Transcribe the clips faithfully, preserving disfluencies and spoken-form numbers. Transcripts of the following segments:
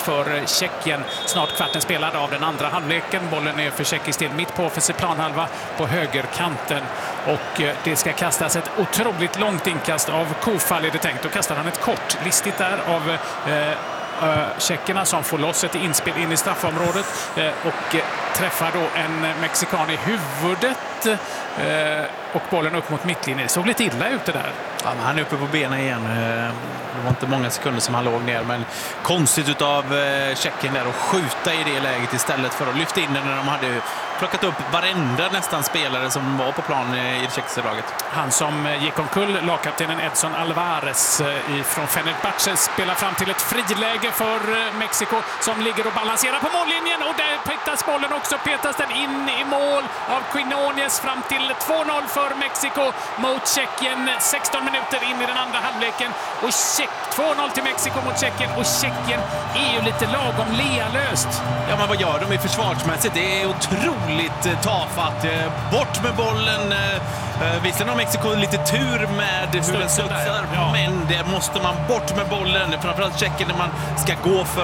för Tjeckien. Snart kvarten spelad av den andra halvleken. Bollen är för tjeckisk del mitt på offensiv planhalva på högerkanten. Och det ska kastas ett otroligt långt inkast av Kofall är det tänkt. Då kastar han ett kort. Listigt där av eh, tjeckerna som får loss ett inspel in i straffområdet eh, och eh, träffar då en mexikan i huvudet eh, och bollen upp mot mittlinjen. Det såg lite illa ut det där. Ja, men han är uppe på benen igen. Det var inte många sekunder som han låg ner, men konstigt utav Tjeckien där att skjuta i det läget istället för att lyfta in den när de hade plockat upp varenda nästan spelare som var på plan i det tjeckiska laget. Han som gick omkull, lagkaptenen Edson Alvarez från Fenerbahce, spelar fram till ett friläge för Mexiko som ligger och balanserar på mållinjen, och där petas bollen också, petas den in i mål av Quinones fram till två noll för Mexiko mot Tjeckien. sexton minuter in i den andra halvleken och två noll till Mexiko mot Tjeckien, och Tjeckien är ju lite lagom lealöst. Ja, men vad gör de i försvarsmässigt? Det är otroligt tafatt. Bort med bollen. Visserligen har Mexiko lite tur med hur den studsar, ja. Men det måste man bort med bollen. Framförallt Tjeckien när man ska gå för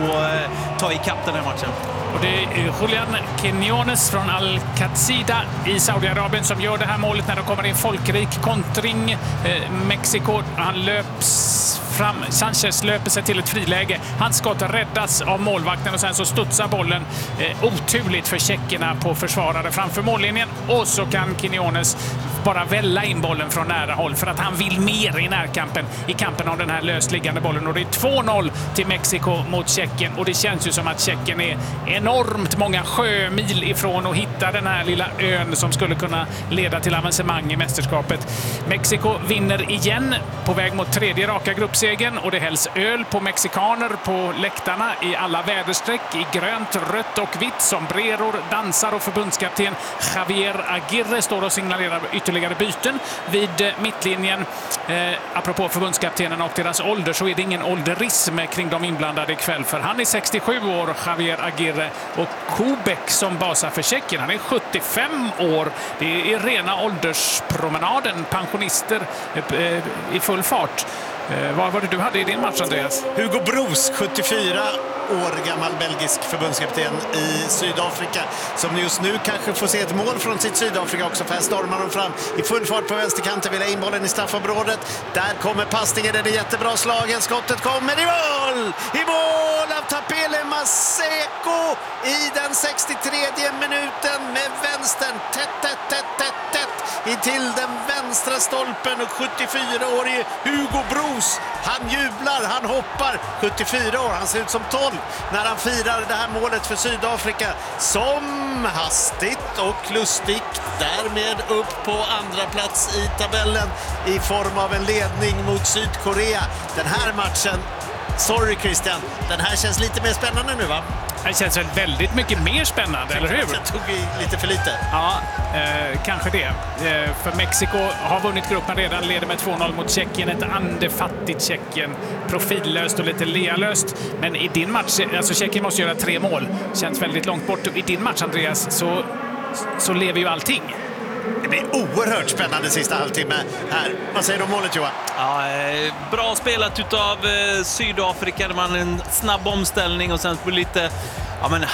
att ta i kapp den här matchen. Och det är Julian Quinones från Al-Qatsida i Saudiarabien som gör det här målet när de kommer in folkrik kontring. Eh, Mexiko, han löps fram. Sanchez löper sig till ett friläge. Hans skott räddas av målvakten och sen så studsar bollen eh, oturligt för tjeckerna på försvarare framför mållinjen. Och så kan Quinones bara välla in bollen från nära håll för att han vill mer i närkampen, i kampen om den här lösliggande bollen. Och det är två noll till Mexiko mot Tjeckien, och det känns ju som att Tjeckien är enormt många sjömil ifrån att hitta den här lilla ön som skulle kunna leda till avancemang i mästerskapet. Mexiko vinner igen på väg mot tredje raka gruppsegen, och det hälls öl på mexikaner på läktarna i alla väderstreck, i grönt, rött och vitt. Sombreror, dansar, och förbundskapten Javier Aguirre står och signalerar ytterligare byten vid mittlinjen. Eh, apropå förbundskaptenen och deras ålder, så är det ingen ålderism kring de inblandade ikväll, för han är sextiosju år, Javier Aguirre, och Kubek som basar för Tjeckien, han är sjuttiofem år. Det är rena ålderspromenaden, pensionister eh, i full fart. Eh, vad var det du hade i din match, Andreas? Hugo Broos, sjuttiofyra år gammal belgisk förbundskapten i Sydafrika, som just nu kanske får se ett mål från sitt Sydafrika också, för här stormar de fram i full fart på vänsterkanten, vill ha in bollen i straffområdet. Där kommer passningen, den är jättebra slagen, skottet kommer i mål! I mål av Tapele Maseko i den sextiotredje minuten med vänstern, tätt, tätt, tätt, tätt, tätt in till den vänstra stolpen, och sjuttiofyraårige Hugo Broos, han jublar, han hoppar, sjuttiofyra år, han ser ut som tolv när han firar det här målet för Sydafrika, som hastigt och lustigt därmed upp på andra plats i tabellen i form av en ledning mot Sydkorea. Den här matchen, sorry Christian, den här känns lite mer spännande nu, va? Det känns väl väldigt mycket mer spännande, eller hur? Jag tog lite för lite. Ja, eh, kanske det. Eh, för Mexiko har vunnit gruppen redan, leder med två noll mot Tjeckien. Ett andefattigt Tjeckien. Profillöst och lite lealöst. Men i din match, alltså Tjeckien måste göra tre mål. Känns väldigt långt bort. I din match, Andreas, så, så lever ju allting. Det blir oerhört spännande sista halvtimme här. Vad säger du om målet, Johan? Ja, bra spelat utav Sydafrika. Det var en snabb omställning och sen på lite ja, men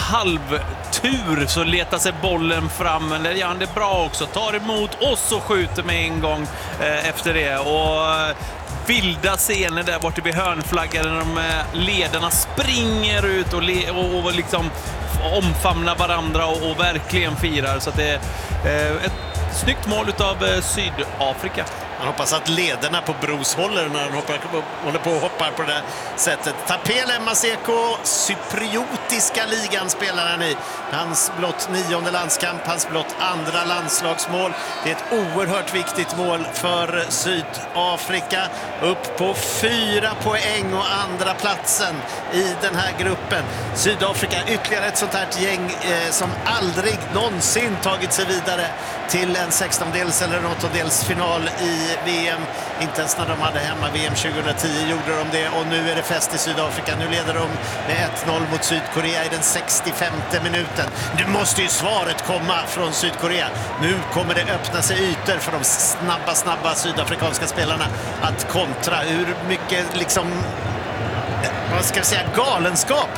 halvtur så letar sig bollen fram. Men det gör han det bra också. Tar emot och så skjuter med en gång eh, efter det. Och vilda scener där borta vid hörnflaggan när de ledarna springer ut och, le och, och liksom omfamnar varandra och, och verkligen firar. Så att det är eh, ett snyggt mål utav eh, Sydafrika. Man hoppas att lederna på Bros håller när han hoppar, håller på och hoppar på det där sättet. Tapele Maseko, cypriotiska ligan spelar han i. Hans blott nionde landskamp, hans blott andra landslagsmål. Det är ett oerhört viktigt mål för Sydafrika. Upp på fyra poäng och andra platsen i den här gruppen. Sydafrika, ytterligare ett sånt här gäng eh, som aldrig någonsin tagit sig vidare till en sextondels eller en åttondels final i V M. Inte ens när de hade hemma V M tjugohundratio gjorde de det, och nu är det fest i Sydafrika. Nu leder de med ett noll mot Sydkorea i den sextiofemte minuten. Nu måste ju svaret komma från Sydkorea. Nu kommer det öppna sig ytor för de snabba, snabba sydafrikanska spelarna att kontra. Hur mycket liksom, vad ska jag säga, galenskap